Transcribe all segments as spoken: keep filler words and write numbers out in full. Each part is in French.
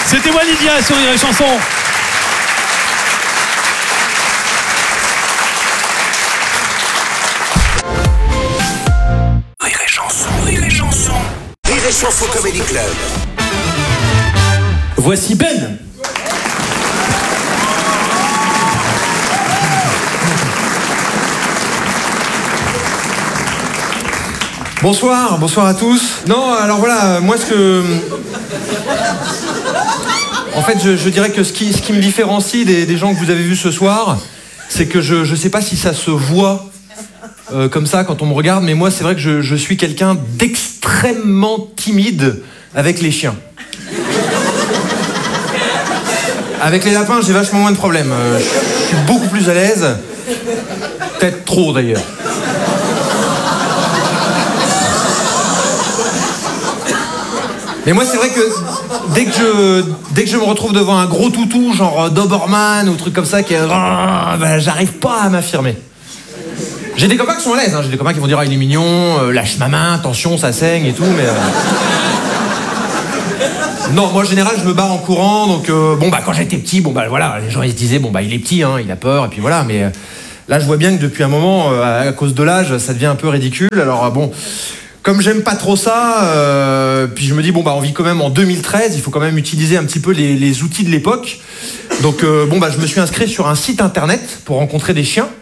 C'était Walidia sur Rire et Chanson. Rire et Chanson, Rire et Chanson. Rire et Chanson Comedy Club. Voici Ben. Bonsoir, bonsoir à tous. Non, alors voilà, moi ce que... En fait, je, je dirais que ce qui, ce qui me différencie des, des gens que vous avez vus ce soir, c'est que je ne sais pas si ça se voit euh, comme ça quand on me regarde, mais moi c'est vrai que je, je suis quelqu'un d'extrêmement timide avec les chiens. Avec les lapins, j'ai vachement moins de problèmes. Euh, je suis beaucoup plus à l'aise. Peut-être trop d'ailleurs. Mais moi, c'est vrai que dès que je dès que je me retrouve devant un gros toutou, genre Doberman ou truc comme ça, qui est, ben, j'arrive pas à m'affirmer. J'ai des copains qui sont à l'aise, hein. J'ai des copains qui vont dire ah, il est mignon, euh, lâche ma main, attention, ça saigne et tout, mais... Euh... Non, moi en général, je me barre en courant, donc euh, bon bah quand j'étais petit, bon bah voilà, les gens ils se disaient bon bah il est petit, hein, il a peur, et puis voilà, mais euh, là je vois bien que depuis un moment, euh, à cause de l'âge, ça devient un peu ridicule, alors euh, bon... Comme j'aime pas trop ça, euh, puis je me dis, bon, bah, on vit quand même en deux mille treize, il faut quand même utiliser un petit peu les, les outils de l'époque. Donc, euh, bon, bah, je me suis inscrit sur un site internet pour rencontrer des chiens.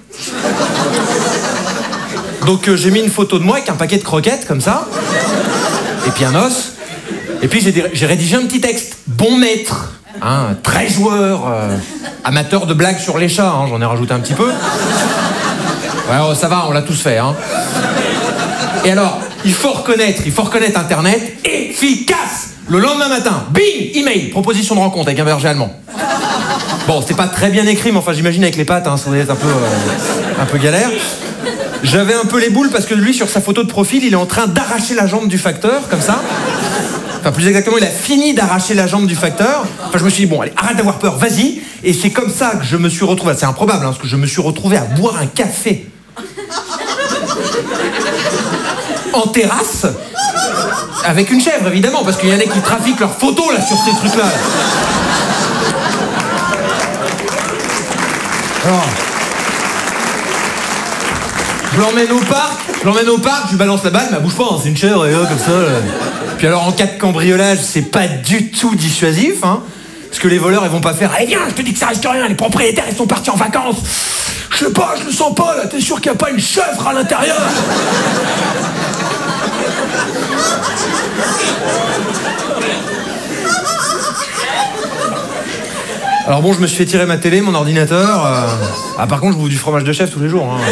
Donc, euh, j'ai mis une photo de moi avec un paquet de croquettes, comme ça. Et puis un os. Et puis, j'ai, j'ai rédigé un petit texte. Bon maître, hein, très joueur, euh, amateur de blagues sur les chats, hein, j'en ai rajouté un petit peu. Ouais, oh, ça va, on l'a tous fait, hein. Et alors, il faut reconnaître, il faut reconnaître Internet efficace. Le lendemain matin, bing, email, proposition de rencontre avec un berger allemand. Bon, c'était pas très bien écrit, mais enfin, j'imagine avec les pattes, hein, ça doit être un peu, euh, un peu galère. J'avais un peu les boules parce que lui, sur sa photo de profil, il est en train d'arracher la jambe du facteur, comme ça. Enfin, plus exactement, il a fini d'arracher la jambe du facteur. Enfin, je me suis dit, bon, allez, arrête d'avoir peur, vas-y. Et c'est comme ça que je me suis retrouvé, c'est improbable, hein, parce que je me suis retrouvé à boire un café en terrasse, avec une chèvre, évidemment, parce qu'il y en a qui trafiquent leurs photos, là, sur ces trucs-là. Alors, je l'emmène au parc, je l'emmène au parc, je lui balance la balle, mais elle bouge pas, hein, c'est une chèvre, et là, comme ça. Là. Puis alors, en cas de cambriolage, c'est pas du tout dissuasif, hein, parce que les voleurs, ils vont pas faire « Allez, viens, je te dis que ça risque rien, les propriétaires, ils sont partis en vacances. Je sais pas, je le sens pas, là, t'es sûr qu'il y a pas une chèvre à l'intérieur ?» Alors bon, je me suis fait tirer ma télé, mon ordinateur. Euh... Ah, par contre, je bouffe du fromage de chèvre tous les jours. Hein.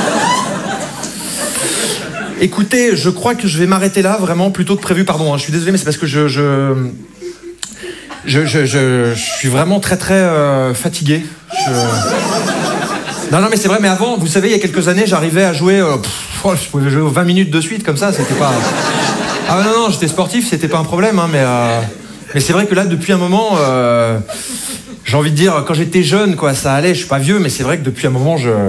Écoutez, je crois que je vais m'arrêter là, vraiment, plutôt que prévu. Pardon, hein, je suis désolé, mais c'est parce que je... Je, je, je, je, je suis vraiment très, très euh, fatigué. Je... Non, non, mais c'est vrai, mais avant, vous savez, il y a quelques années, j'arrivais à jouer... Euh, pff, oh, je pouvais jouer vingt minutes de suite, comme ça, c'était pas... Ah non, non, j'étais sportif, c'était pas un problème, hein, mais... Euh... Mais c'est vrai que là, depuis un moment... Euh... J'ai envie de dire, quand j'étais jeune, quoi, ça allait, je suis pas vieux, mais c'est vrai que depuis un moment, je...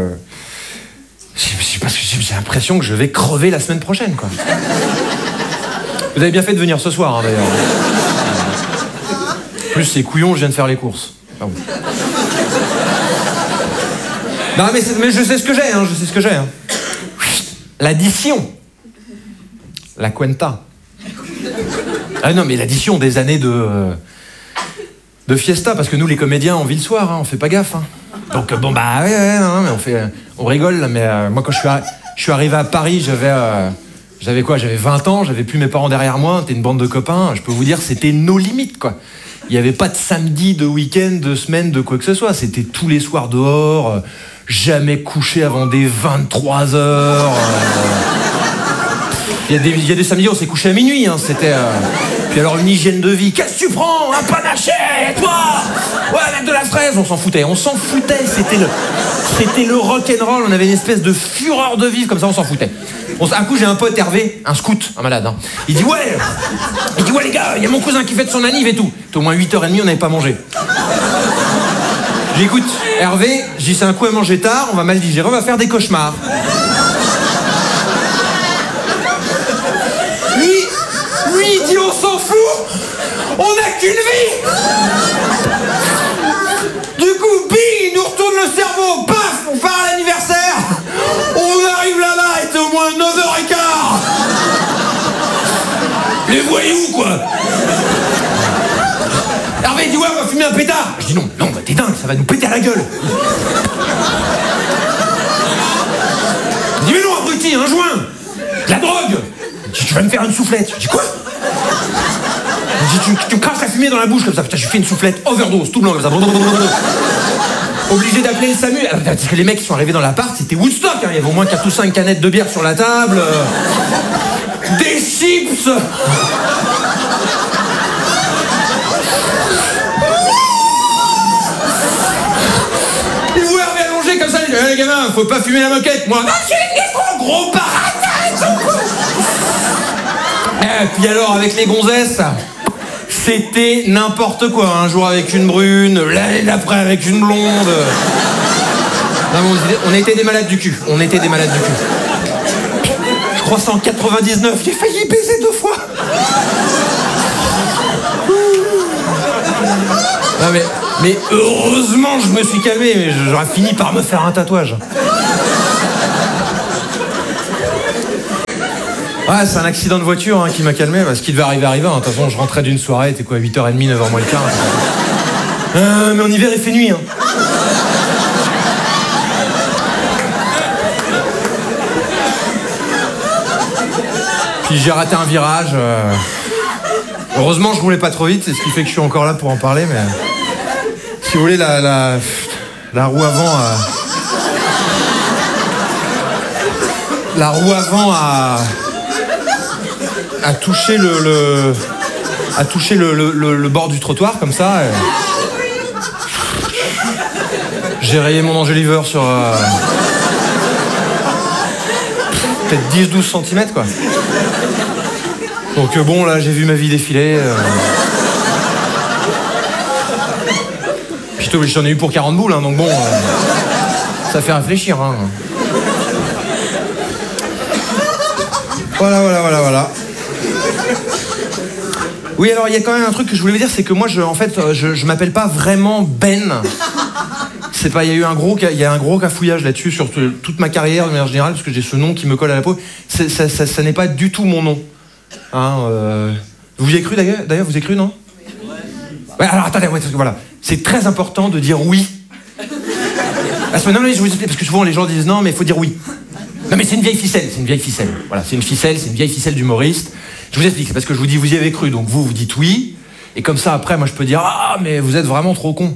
J'ai l'impression que je vais crever la semaine prochaine, quoi. Vous avez bien fait de venir ce soir, hein, d'ailleurs. En plus, c'est couillon, je viens de faire les courses. Ah bon. Non, mais, mais je sais ce que j'ai, hein, je sais ce que j'ai. Hein. L'addition. La cuenta. Ah non, mais l'addition des années de... Euh... de fiesta, parce que nous les comédiens on vit le soir, hein, on fait pas gaffe. Hein. Donc bon bah ouais, ouais non, mais on fait, on rigole là, mais euh, moi quand je suis, à, je suis arrivé à Paris, j'avais, euh, j'avais quoi, j'avais vingt ans, j'avais plus mes parents derrière moi, c'était une bande de copains. Je peux vous dire, c'était nos limites quoi. Il y avait pas de samedi, de week-end, de semaine, de quoi que ce soit. C'était tous les soirs dehors, euh, jamais couché avant des vingt-trois heures. Il euh, y, y a des samedis on s'est couché à minuit, hein, c'était. Euh, Puis alors une hygiène de vie, qu'est-ce que tu prends? Un panaché, toi? Ouais, avec de la fraise, on s'en foutait, on s'en foutait, c'était le, c'était le rock'n'roll, on avait une espèce de fureur de vivre, comme ça on s'en foutait. On, un coup j'ai un pote Hervé, un scout, un malade, hein. Il dit ouais, il dit ouais les gars, il y a mon cousin qui fête son anniv et tout. C'était au moins huit heures trente, on n'avait pas mangé. J'écoute Hervé, je dis c'est un coup à manger tard, on va mal digérer, on va faire des cauchemars. Lui, lui il dit on s'en fout, on a qu'une vie. Du coup, bing, il nous retourne le cerveau, paf, on part à l'anniversaire. On arrive là-bas, il était au moins neuf heures quinze. Les voyous, quoi. Hervé dit ouais, on va fumer un pétard. Je dis non, non, bah, t'es dingue, ça va nous péter à la gueule. Il dit mais non, abruti, un joint, de la drogue. Il dit tu vas me faire une soufflette. Je dis quoi? Il dit tu, tu me craches la fumée dans la bouche comme ça. Putain, j'ai fait une soufflette, overdose, tout blanc comme ça. Obligé d'appeler le SAMU. Parce que les mecs qui sont arrivés dans l'appart, c'était Woodstock, hein. Il y avait au moins quatre ou cinq canettes de bière sur la table. Des chips. Ils vous Hervé allongé comme ça. Ils disent, hey, les gamins, faut pas fumer la moquette. Moi, non, j'ai les gros, gros baratin. Et puis alors, avec les gonzesses, c'était n'importe quoi. Un jour avec une brune, l'année d'après avec une blonde. Non, on était des malades du cul. On était des malades du cul. Je crois c'est en quatre-vingt-dix-neuf, j'ai failli baiser deux fois. Non mais, mais heureusement je me suis calmé, mais j'aurais fini par me faire un tatouage. Ouais, c'est un accident de voiture hein, qui m'a calmé, parce qu'il devait arriver arriver. De toute façon, je rentrais d'une soirée, c'était quoi, huit heures trente, neuf heures moins le quart. Euh, mais en hiver, il fait nuit. Hein. Puis j'ai raté un virage. Euh... Heureusement, je roulais pas trop vite, c'est ce qui fait que je suis encore là pour en parler, mais... Si vous voulez, la, la, la roue avant... A... La roue avant a... a touché le... le... a touché le, le, le, le bord du trottoir, comme ça. Et... J'ai rayé mon enjoliveur sur... Euh... peut-être dix douze centimètres, quoi. Donc euh, bon, là, j'ai vu ma vie défiler. Euh... Puis j'en ai eu pour quarante boules, hein, donc bon, euh... ça fait réfléchir. Hein. Voilà, voilà, voilà, voilà. Oui, alors il y a quand même un truc que je voulais vous dire, c'est que moi, je, en fait, je, je m'appelle pas vraiment Ben. C'est pas, il y a eu un gros, il y a un gros cafouillage là-dessus sur toute ma carrière de manière générale, parce que j'ai ce nom qui me colle à la peau. Ça, ça, ça, ça n'est pas du tout mon nom. Hein, euh... Vous y avez cru d'ailleurs, d'ailleurs, vous y avez cru, non? Ouais, alors attendez, ouais, voilà. C'est très important de dire oui. Parce que, non, mais je vous explique, parce que souvent les gens disent non, mais il faut dire oui. Non, mais c'est une vieille ficelle, c'est une vieille ficelle. Voilà, c'est une ficelle, c'est une vieille ficelle d'humoriste. Je vous explique, c'est parce que je vous dis, vous y avez cru, donc vous, vous dites oui. Et comme ça, après, moi, je peux dire ah, mais vous êtes vraiment trop con.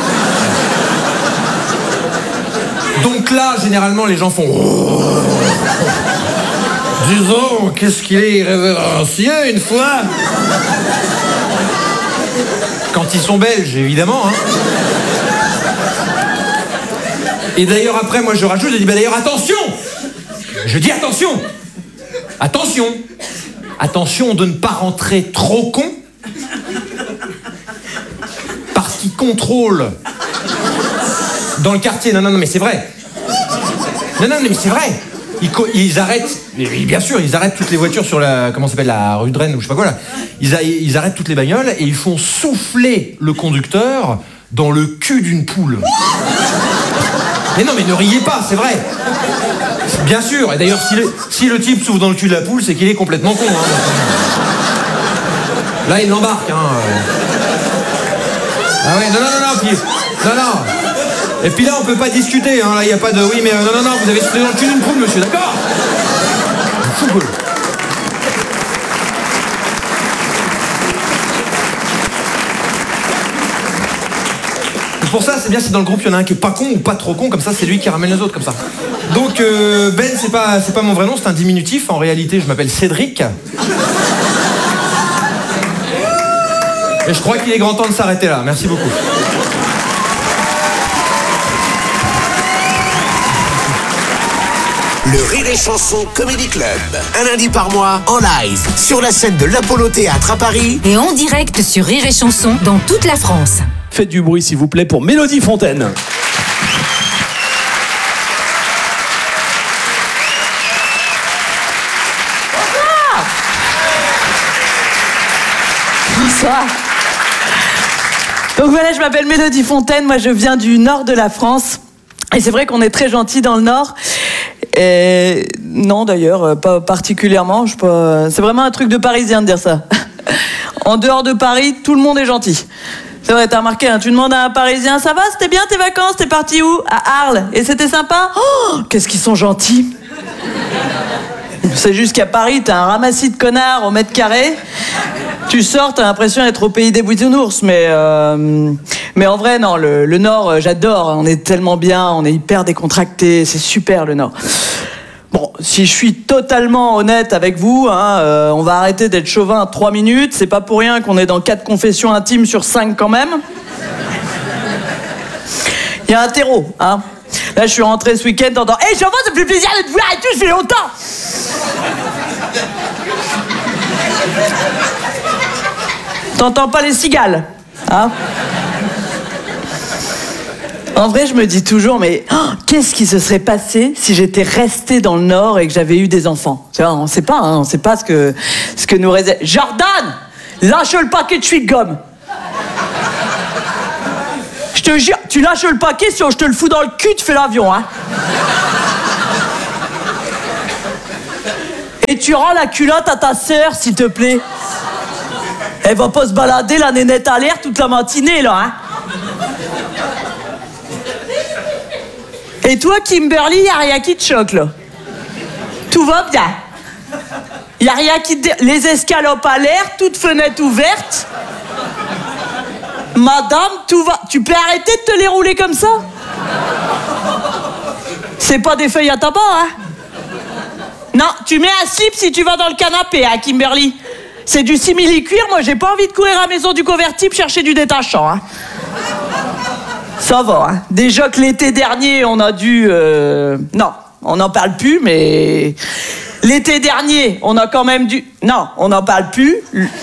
Donc là, généralement, les gens font oh. Disons, qu'est-ce qu'il est irrévérencieux, une fois. Quand ils sont belges, évidemment. Hein. Et d'ailleurs, après, moi, je rajoute, je dis, bah d'ailleurs, attention. Je dis attention. Attention. Attention de ne pas rentrer trop con. Parce qu'ils contrôlent dans le quartier. Non, non, non, mais c'est vrai. Non, non, mais c'est vrai. Ils, ils arrêtent, bien sûr, ils arrêtent toutes les voitures sur la, comment ça s'appelle, la rue de Rennes ou je sais pas quoi là. Ils, a, ils arrêtent toutes les bagnoles et ils font souffler le conducteur dans le cul d'une poule. Mais non, mais ne riez pas, c'est vrai. Bien sûr. Et d'ailleurs, si le, si le type souffle dans le cul de la poule, c'est qu'il est complètement con. Hein. Là, il l'embarque. Hein. Ah ouais, non, non, non, non, puis, non, non. Et puis là, on peut pas discuter, hein. Là, il n'y a pas de... Oui, mais euh, non, non, non, vous avez soufflé dans le cul d'une poule, monsieur, d'accord? Cool. Pour ça, c'est bien si dans le groupe, il y en a un qui est pas con ou pas trop con, comme ça, c'est lui qui ramène les autres, comme ça. Donc, euh, Ben, c'est pas, c'est pas mon vrai nom, c'est un diminutif. En réalité, je m'appelle Cédric. Et je crois qu'il est grand temps de s'arrêter là. Merci beaucoup. Le Rire et Chanson Comedy Club. Un lundi par mois, en live, sur la scène de l'Apollo Théâtre à Paris. Et en direct sur Rire et Chanson dans toute la France. Faites du bruit, s'il vous plaît, pour Mélodie Fontaine. Bonsoir. Bonsoir. Donc voilà, je m'appelle Mélodie Fontaine, moi je viens du nord de la France. Et c'est vrai qu'on est très gentil dans le nord. Et non d'ailleurs, pas particulièrement. Je pas... C'est vraiment un truc de Parisien de dire ça. En dehors de Paris, tout le monde est gentil. C'est vrai, t'as remarqué, hein, tu demandes à un Parisien, ça va, c'était bien tes vacances, t'es parti où? À Arles. Et c'était sympa? Oh, qu'est-ce qu'ils sont gentils. C'est juste qu'à Paris, t'as un ramassis de connards au mètre carré. Tu sors, t'as l'impression d'être au pays des bisounours, mais euh, mais en vrai, non, le, le Nord, j'adore. On est tellement bien, on est hyper décontracté, c'est super le Nord. Bon, si je suis totalement honnête avec vous, hein, euh, on va arrêter d'être chauvin trois minutes. C'est pas pour rien qu'on est dans quatre confessions intimes sur cinq quand même. Il y a un terreau, hein. Là, je suis rentré ce week-end, t'entends « Hé, hey, Chauvin, ça me fait plaisir de te voir et tout, ça fait longtemps !» T'entends pas les cigales, hein? En vrai, je me dis toujours, mais oh, qu'est-ce qui se serait passé si j'étais restée dans le Nord et que j'avais eu des enfants? Tu vois, on sait pas, hein, on sait pas ce que, ce que nous réserve. Jordan, lâche le paquet de chewing-gum. Je te jure, tu lâches le paquet, sinon je te le fous dans le cul, tu fais l'avion, hein. Et tu rends la culotte à ta sœur, s'il te plaît. Elle va pas se balader, la nénette à l'air, toute la matinée, là, hein. Et toi, Kimberly, y'a rien qui te choque, là. Tout va bien. Y'a rien qui te... Dé... Les escalopes à l'air, toute fenêtre ouverte. Madame, tout va... Tu peux arrêter de te les rouler comme ça? C'est pas des feuilles à tabac, hein? Non, tu mets un slip si tu vas dans le canapé, hein, Kimberly. C'est du simili-cuir, moi j'ai pas envie de courir à la maison du convertible chercher du détachant, hein. Ça va, hein. Déjà que l'été dernier, on a dû... Euh... Non, on n'en parle plus, mais... L'été dernier, on a quand même dû... Non, on n'en parle plus.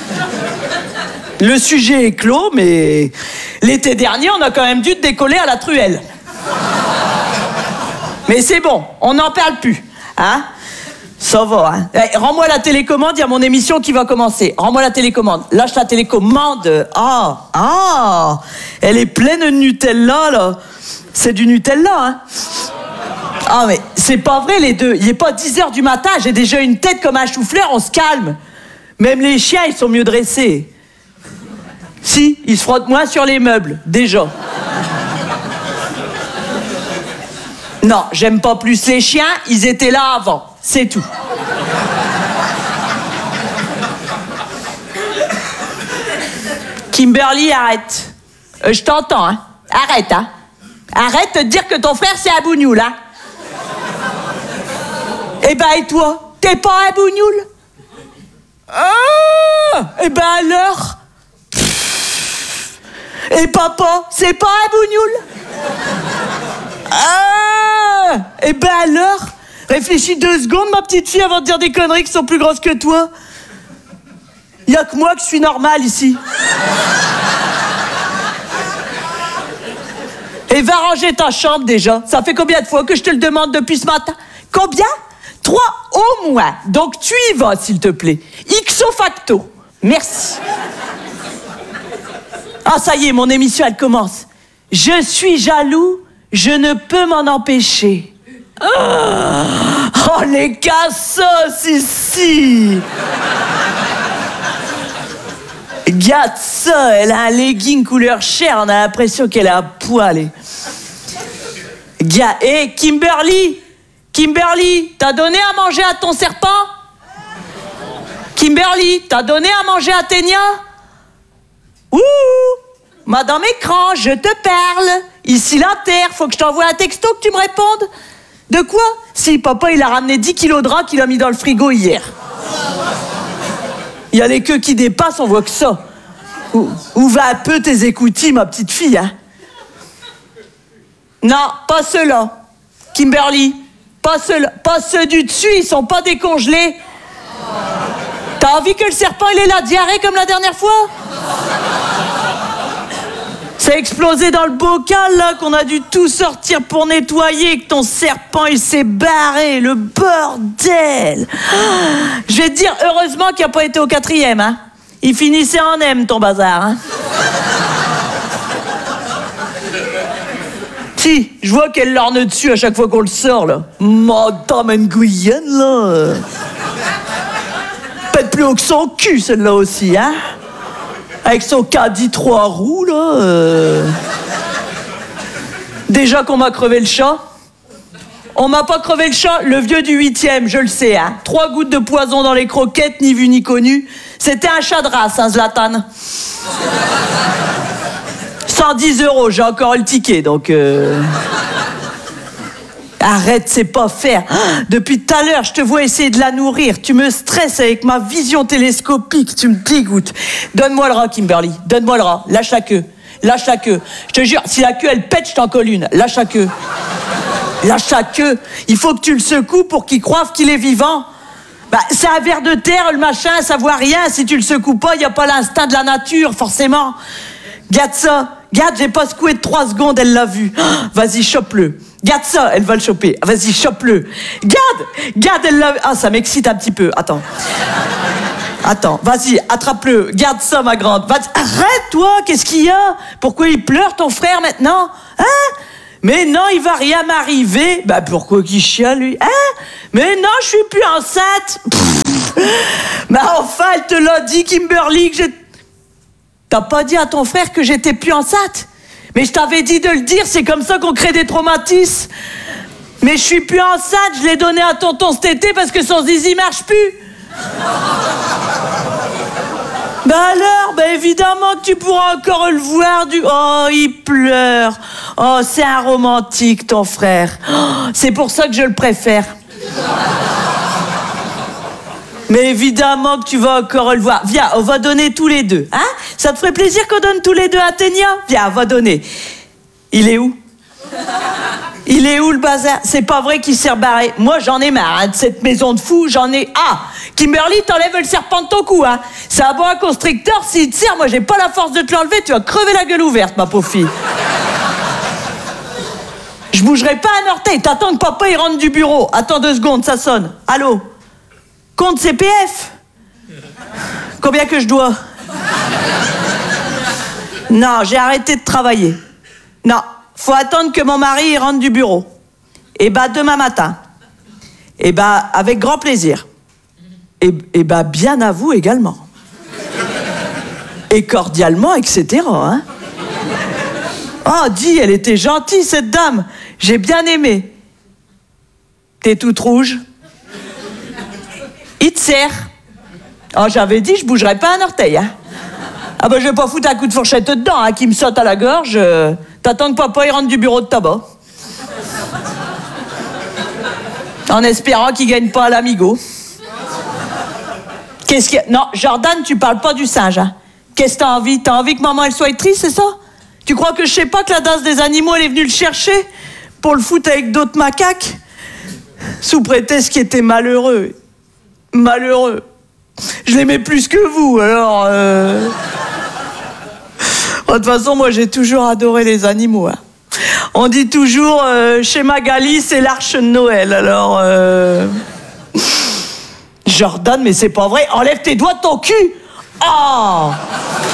Le sujet est clos, mais... L'été dernier, on a quand même dû te décoller à la truelle. Mais c'est bon, on n'en parle plus, hein. Ça va, hein. Hey, rends-moi la télécommande, il y a mon émission qui va commencer. Rends-moi la télécommande. Lâche la télécommande. Ah, ah, elle est pleine de Nutella, là. C'est du Nutella, hein. Ah, mais c'est pas vrai, les deux. Il est pas dix heures du matin, j'ai déjà une tête comme un chou-fleur, on se calme. Même les chiens, ils sont mieux dressés. Si, ils se frottent moins sur les meubles, déjà. Non, j'aime pas plus les chiens, ils étaient là avant. C'est tout. Kimberly, arrête. Euh, je t'entends, hein. Arrête, hein. Arrête de te dire que ton frère, c'est un bougnoul, hein. Eh ben, et toi, t'es pas un bougnoul? Ah, eh ben alors. Et papa, c'est pas un bougnoul? Ah, eh ben alors. Réfléchis deux secondes, ma petite fille, avant de dire des conneries qui sont plus grosses que toi. Y'a que moi que je suis normale ici. Et va ranger ta chambre déjà. Ça fait combien de fois que je te le demande depuis ce matin? Combien? Trois au moins. Donc tu y vas, s'il te plaît. Ixo facto. Merci. Ah, ça y est, mon émission, elle commence. Je suis jaloux, je ne peux m'en empêcher. Oh, les cassos ici. Regarde ça, elle a un legging couleur chair, on a l'impression qu'elle a un poil. Regarde, hé, Kimberly, Kimberly, t'as donné à manger à ton serpent? Kimberly, t'as donné à manger à Ténia? Ouh, Madame Écran, je te parle. Ici la terre, faut que je t'envoie un texto que tu me répondes. De quoi? Si, papa, il a ramené dix kilos de rats qu'il a mis dans le frigo hier. Il y a les queues qui dépassent, on voit que ça. Où, où va un peu tes écoutilles, ma petite fille, hein? Non, pas ceux-là. Kimberly, pas ceux-là. Pas ceux du dessus, ils sont pas décongelés. T'as envie que le serpent, il ait la diarrhée comme la dernière fois? Ça a explosé dans le bocal, là, qu'on a dû tout sortir pour nettoyer, que ton serpent, il s'est barré, le bordel. Je vais te dire, heureusement qu'il n'a pas été au quatrième, hein. Il finissait en M, ton bazar, hein. Si, je vois qu'elle lorne dessus à chaque fois qu'on le sort, là. Madame Nguyen, là. Pète plus haut que son cul, celle-là aussi, hein. Avec son caddie trois roues, là. Euh... Déjà qu'on m'a crevé le chat. On m'a pas crevé le chat, le vieux du huitième, je le sais, hein. Trois gouttes de poison dans les croquettes, ni vu ni connu. C'était un chat de race, hein, Zlatan. cent dix euros, j'ai encore le ticket, donc... Euh... Arrête, c'est pas faire. Depuis tout à l'heure, je te vois essayer de la nourrir. Tu me stresses avec ma vision télescopique, tu me dégoûtes. Donne-moi le rat, Kimberly, donne-moi le rat. Lâche la queue, lâche la queue. Je te jure, si la queue, elle pète, je t'en colle une. Lâche la queue. Lâche la queue. Il faut que tu le secoues pour qu'il croive qu'il est vivant. Bah, c'est un ver de terre, le machin, ça voit rien. Si tu le secoues pas, il n'y a pas l'instinct de la nature, forcément. Garde ça. Garde, j'ai pas secoué de trois secondes, elle l'a vu. Oh, vas-y, chope-le. Garde ça, elle va le choper. Vas-y, chope-le. Garde, garde, elle l'a vu. Ah, ça m'excite un petit peu. Attends. Attends, vas-y, attrape-le. Garde ça, ma grande. Vas-y. Arrête, toi, qu'est-ce qu'il y a? Pourquoi il pleure, ton frère, maintenant? Hein? Mais non, il va rien m'arriver. Bah, pourquoi qu'il chiale, lui? Hein? Mais non, je suis plus enceinte. Mais enfin, elle te l'a dit, Kimberly, que j'ai... T'as pas dit à ton frère que j'étais plus enceinte? Mais je t'avais dit de le dire, c'est comme ça qu'on crée des traumatismes. Mais je suis plus enceinte, je l'ai donné à tonton cet été parce que son zizi marche plus. Ben alors, ben évidemment que tu pourras encore le voir du... Oh, il pleure. Oh, c'est un romantique, ton frère. Oh, c'est pour ça que je le préfère. Mais évidemment que tu vas encore le voir. Viens, on va donner tous les deux. Hein? Ça te ferait plaisir qu'on donne tous les deux à Ténia? Viens, on va donner. Il est où? Il est où le bazar? C'est pas vrai qu'il s'est rebarré. Moi, j'en ai marre hein, de cette maison de fous. J'en ai... Ah! Kimberly, t'enlèves le serpent de ton cou, hein? C'est un boa constricteur. S'il te serre, moi, j'ai pas la force de te l'enlever. Tu vas crever la gueule ouverte, ma pauvre fille. Je bougerai pas un orteil. T'attends que papa, il rentre du bureau. Attends deux secondes, ça sonne. Allô? Compte C P F? Combien que je dois? Non, j'ai arrêté de travailler. Non, faut attendre que mon mari il rentre du bureau. Et bah demain matin. Et bah avec grand plaisir. Et, et bah bien à vous également. Et cordialement, et cetera. Hein. Oh, dis, elle était gentille cette dame. J'ai bien aimé. T'es toute rouge. Il te serre. Oh, j'avais dit, je bougerais pas un orteil. Hein. Ah ben, je vais pas foutre un coup de fourchette dedans, hein, qui me saute à la gorge. Euh, T'attends que papa il rentre du bureau de tabac. En espérant qu'il gagne pas à l'amigo. Qu'est-ce que... Non, Jordan, tu parles pas du singe. Hein. Qu'est-ce que t'as envie? T'as envie que maman elle soit triste, c'est ça? Tu crois que je sais pas que la danse des animaux, elle est venue le chercher pour le foutre avec d'autres macaques? Sous prétexte qu'il était malheureux. Malheureux. Je l'aimais plus que vous, alors... Euh... De toute façon, moi, j'ai toujours adoré les animaux. Hein. On dit toujours, euh, chez Magali, c'est l'arche de Noël, alors... Euh... Jordan, mais c'est pas vrai. Enlève tes doigts de ton cul. Oh